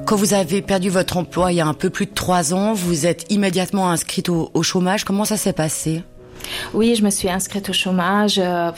Quand vous avez perdu votre emploi il y a un peu plus de 3 ans, vous êtes immédiatement inscrite au chômage. Comment ça s'est passé ? Oui, je me suis inscrite au chômage.